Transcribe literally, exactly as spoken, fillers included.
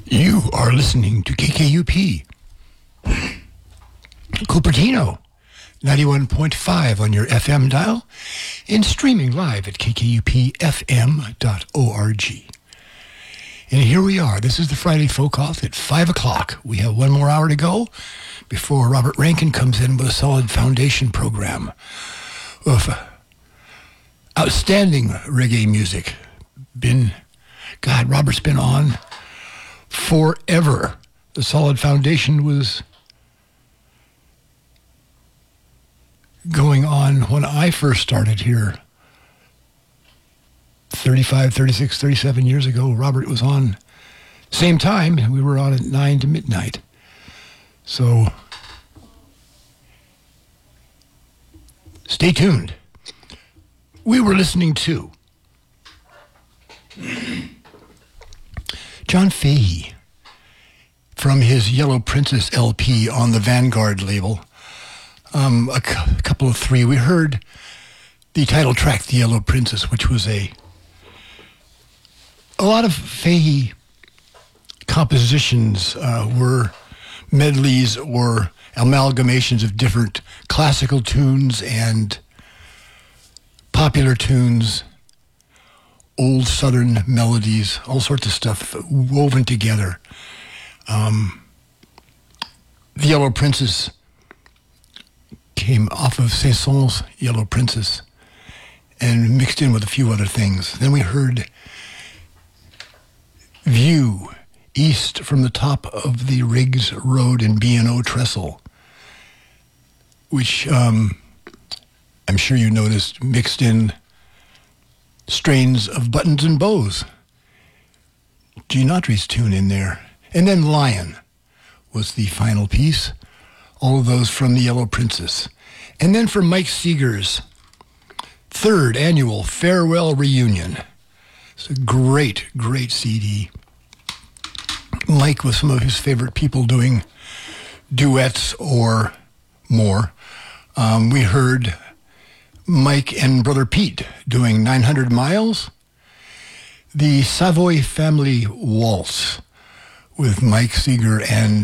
You are listening to K K U P, Cupertino, ninety-one point five on your F M dial, and streaming live at k k u p f m dot org. And here we are. This is the Friday Folk Off at five o'clock. We have one more hour to go before Robert Rankin comes in with a solid foundation program of outstanding reggae music. Been, God, Robert's been on forever. The solid foundation was going on when I first started here thirty-five, thirty-six, thirty-seven years ago. Robert was on same time. We were on at nine to midnight. So stay tuned. We were listening to John Fahey from his Yellow Princess L P on the Vanguard label. Um, a, cu- a couple of three. We heard the title track, The Yellow Princess, which was a a lot of Fahey compositions uh, were medleys or amalgamations of different classical tunes and popular tunes, old Southern melodies, all sorts of stuff woven together. Um, the Yellow Princess came off of Saint-Saëns' Yellow Princess and mixed in with a few other things. Then we heard View East from the top of the Riggs Road in B and O Trestle, which um, I'm sure you noticed mixed in strains of Buttons and Bows. Gene Autry's tune in there. And then Lion was the final piece. All of those from the Yellow Princess. And then for Mike Seeger's third annual Farewell Reunion. It's a great, great C D. Mike with some of his favorite people doing duets or more. Um, we heard Mike and Brother Pete doing nine hundred miles. The Savoy Family Waltz with Mike Seeger and